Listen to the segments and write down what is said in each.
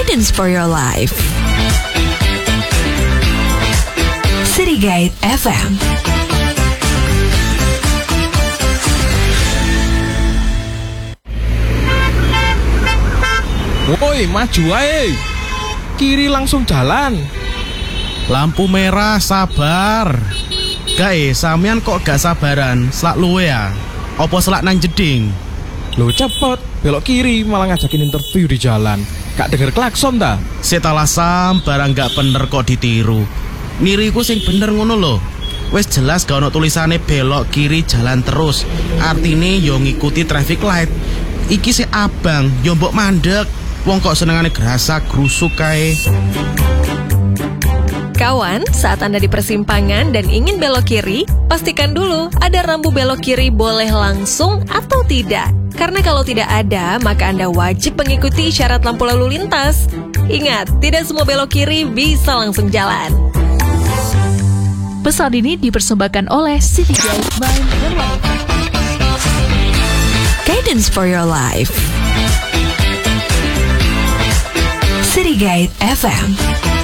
Guidance for your life. City Guide FM. Woi, maju ae. Kiri langsung jalan. Lampu merah, sabar. Gae, sampean kok gak sabaran? Selak luwe ya? Opo selak nang jeding? Loh cepet, belok kiri malah ngajakin interview di jalan. Gak denger klakson ta? Setalah sam, barang gak bener kok ditiru. Niriku sing bener ngono lho. Wes jelas gak ono tulisane belok kiri jalan terus. Artine yo ngikuti traffic light. Iki si abang, yo mbok mandek. Wong kok senengane gerasa grusuk kae. Kawan, saat Anda di persimpangan dan ingin belok kiri, pastikan dulu ada rambu belok kiri boleh langsung atau tidak. Karena kalau tidak ada, maka Anda wajib mengikuti isyarat lampu lalu lintas. Ingat, tidak semua belok kiri bisa langsung jalan. Pesan ini dipersembahkan oleh City Guide by Nirwanita. Guidance for your life. City Guide FM.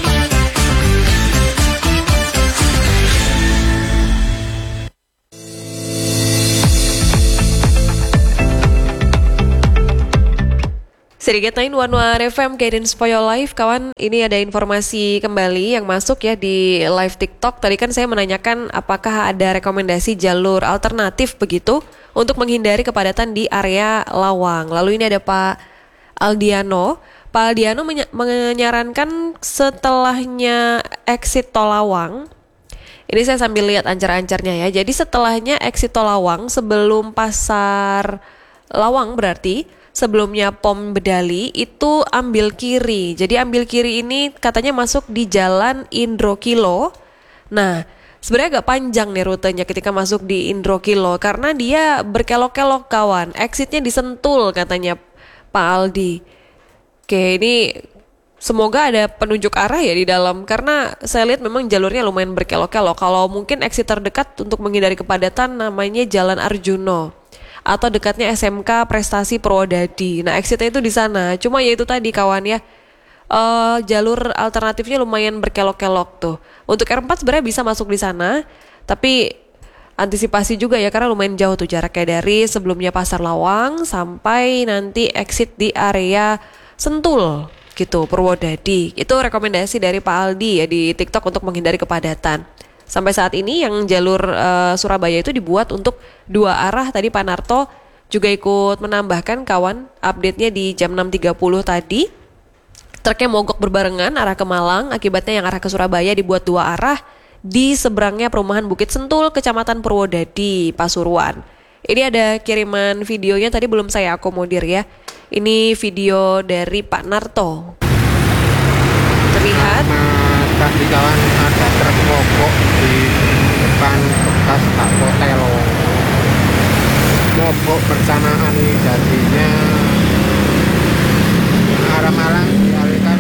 Sedikit 911 FM Guidance for your life. Kawan, ini ada informasi kembali yang masuk ya di live TikTok. Tadi kan saya menanyakan apakah ada rekomendasi jalur alternatif begitu untuk menghindari kepadatan di area Lawang. Lalu ini ada Pak Aldiano. Pak Aldiano menyarankan setelahnya exit tol Lawang. Ini saya sambil lihat ancar-ancarnya ya. Jadi setelahnya exit tol Lawang sebelum pasar Lawang berarti sebelumnya Pom Bedali itu ambil kiri. Jadi ambil kiri ini katanya masuk di Jalan Indrokilo. Nah, sebenarnya agak panjang nih rutenya ketika masuk di Indrokilo karena dia berkelok-kelok kawan. Exitnya di Sentul katanya Pak Aldi. Oke, ini semoga ada penunjuk arah ya di dalam karena saya lihat memang jalurnya lumayan berkelok-kelok. Kalau mungkin exit terdekat untuk menghindari kepadatan namanya Jalan Arjuno atau dekatnya SMK Prestasi Purwodadi. Nah, exitnya itu di sana. Cuma ya itu tadi kawan ya. Jalur alternatifnya lumayan berkelok-kelok tuh. Untuk R4 sebenarnya bisa masuk di sana, tapi antisipasi juga ya karena lumayan jauh tuh jaraknya dari sebelumnya Pasar Lawang sampai nanti exit di area Sentul gitu, Purwodadi. Itu rekomendasi dari Pak Aldi ya di TikTok untuk menghindari kepadatan. Sampai saat ini yang jalur Surabaya itu dibuat untuk dua arah. Tadi Pak Narto juga ikut menambahkan kawan update-nya di jam 6.30 tadi. Truknya mogok berbarengan arah ke Malang, akibatnya yang arah ke Surabaya dibuat dua arah di seberangnya perumahan Bukit Sentul, Kecamatan Purwodadi, Pasuruan. Ini ada kiriman videonya tadi belum saya akomodir ya. Ini video dari Pak Narto. Terlihat tadi kawan ada truk mogok di depan bekas Pak Hotel. Mogok bersamaan ini jadinya arah Malang dialihkan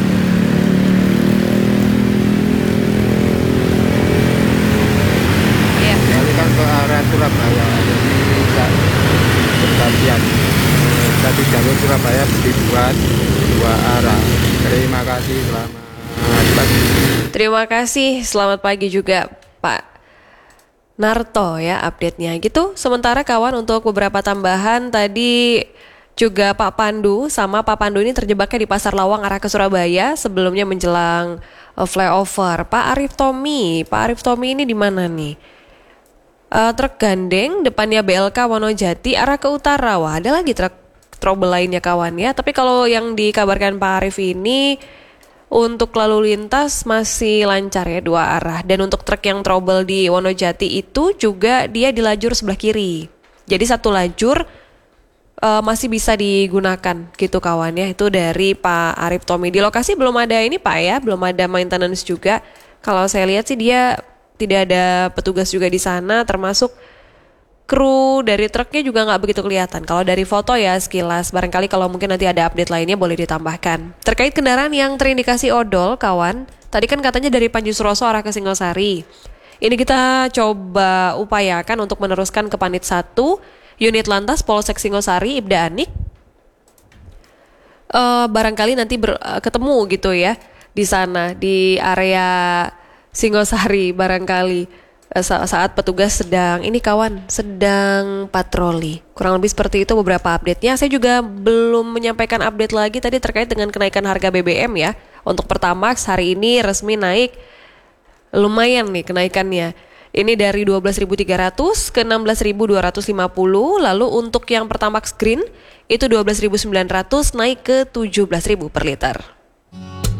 dialihkan ke arah Surabaya. Jadi bisa bergantian. Tadi jalur Surabaya dibuat dua arah. Terima kasih, selamat pagi. Terima kasih, selamat pagi juga Pak Narto ya update-nya gitu. Sementara kawan untuk beberapa tambahan tadi juga Pak Pandu sama Pak Pandu ini terjebaknya di Pasar Lawang arah ke Surabaya sebelumnya menjelang flyover. Pak Arif Tommy ini di mana nih? Truk gandeng depannya BLK Wonojati arah ke utara. Wah, ada lagi truk trouble lainnya kawan ya. Tapi kalau yang dikabarkan Pak Arif ini untuk lalu lintas masih lancar ya dua arah. Dan untuk truk yang trouble di Wonojati itu juga dia di lajur sebelah kiri. Jadi satu lajur masih bisa digunakan gitu kawan ya. Itu dari Pak Arif Tommy. Di lokasi belum ada ini Pak ya, belum ada maintenance juga. Kalau saya lihat sih dia tidak ada petugas juga di sana, termasuk kru dari truknya juga nggak begitu kelihatan. Kalau dari foto ya sekilas, barangkali kalau mungkin nanti ada update lainnya boleh ditambahkan. Terkait kendaraan yang terindikasi odol, kawan, tadi kan katanya dari Panji Suroso arah ke Singosari. Ini kita coba upayakan untuk meneruskan ke Panit 1, Unit Lantas Polsek Singosari, Ibda Anik. barangkali nanti ketemu gitu ya di sana di area Singosari barangkali saat petugas sedang patroli. Kurang lebih seperti itu beberapa update-nya. Saya juga belum menyampaikan update lagi tadi terkait dengan kenaikan harga BBM ya. Untuk Pertamax hari ini resmi naik lumayan nih kenaikannya. Ini dari 12.300 ke 16.250. Lalu untuk yang Pertamax Green itu 12.900 naik ke 17.000 per liter.